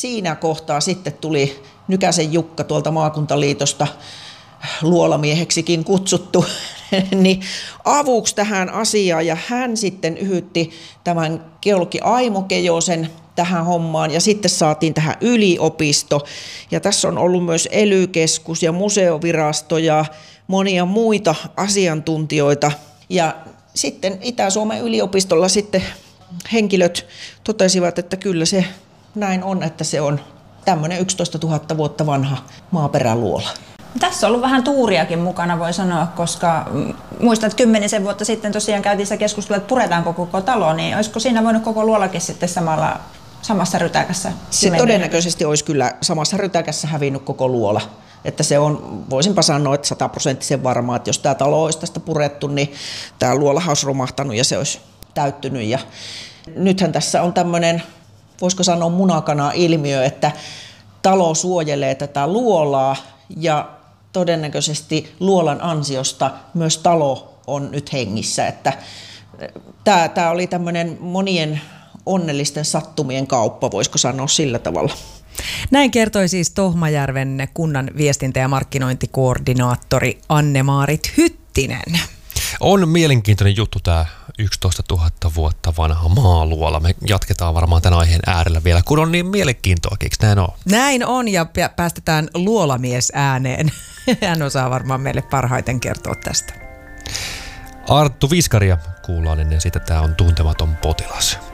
siinä kohtaa sitten tuli Nykäsen Jukka tuolta maakuntaliitosta, luolamieheksikin kutsuttu, niin avuksi tähän asiaan, ja hän sitten yhytti tämän geologi Aimo Keijosen tähän hommaan, ja sitten saatiin tähän yliopisto, ja tässä on ollut myös ELY-keskus ja museovirasto ja monia muita asiantuntijoita, ja sitten Itä-Suomen yliopistolla sitten henkilöt totesivat, että kyllä se näin on, että se on tämmöinen 11 000 vuotta vanha maaperäluola. Tässä on ollut vähän tuuriakin mukana, voi sanoa, koska muistan, että 10 vuotta sitten tosiaan käytiin sitä keskustelua, että puretaanko koko talo, niin olisiko siinä voinut koko luolakin sitten samassa rytäkässä? Se todennäköisesti olisi kyllä samassa rytäkässä hävinnyt koko luola. Että se on, voisinpa sanoa, että 100% varmaa, että jos tämä talo olisi tästä purettu, niin tämä luola olisi romahtanut ja se olisi täyttynyt. Ja nythän tässä on tämmöinen, voisiko sanoa munakana-ilmiö, että talo suojelee tätä luolaa ja todennäköisesti luolan ansiosta myös talo on nyt hengissä. Että tämä oli tämmöinen monien onnellisten sattumien kauppa, voisiko sanoa sillä tavalla. Näin kertoi siis Tohmajärven kunnan viestintä- ja markkinointikoordinaattori Anne-Maarit Hyttinen. On mielenkiintoinen juttu tämä 11 000 vuotta vanha maaluola. Me jatketaan varmaan tämän aiheen äärellä vielä, kun on niin mielenkiintoakin, eikö näin ole? Näin on, ja päästetään luolamies ääneen. Hän osaa varmaan meille parhaiten kertoa tästä. Arttu Viskaria kuullaan ennen sitä. Tämä on Tuntematon potilas.